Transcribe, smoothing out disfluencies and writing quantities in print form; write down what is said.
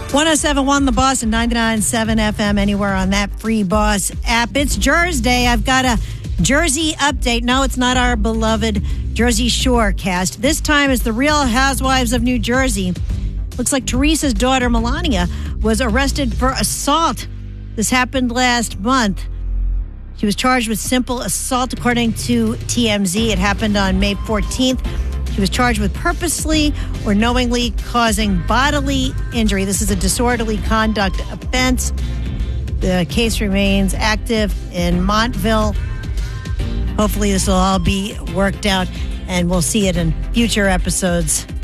107.1 The Boss and 99.7 FM anywhere on that free Boss app. It's Jersey Day. I've got a Jersey update. No, it's not our beloved Jersey Shore cast. This time it's the Real Housewives of New Jersey. Looks like Teresa's daughter, Melania, was arrested for assault. This happened last month. She was charged with simple assault, according to TMZ. It happened on May 14th. She was charged with purposely or knowingly causing bodily injury. This is a disorderly conduct offense. The case remains active in Montville. Hopefully this will all be worked out, and we'll see it in future episodes.